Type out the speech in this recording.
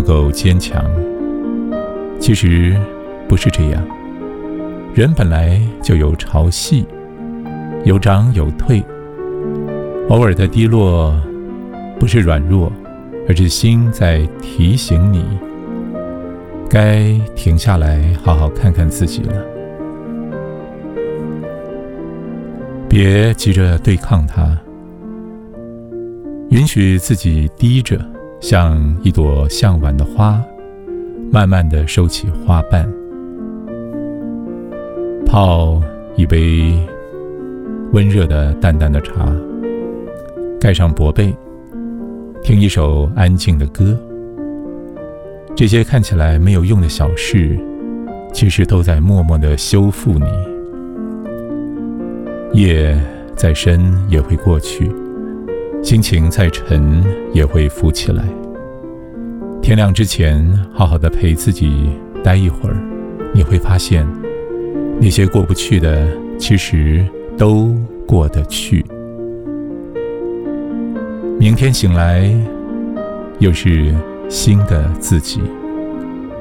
够坚强。其实不是这样，人本来就有潮汐，有涨有退，偶尔的低落不是软弱，而是心在提醒你该停下来好好看看自己了。别急着对抗它，允许自己低着，像一朵向晚的花，慢慢地收起花瓣。泡一杯温热的淡淡的茶，盖上薄被，听一首安静的歌。这些看起来没有用的小事，其实都在默默地修复你。夜再深也会过去，心情再沉也会浮起来。天亮之前，好好的陪自己待一会儿，你会发现，那些过不去的，其实都过得去。明天醒来，又是新的自己。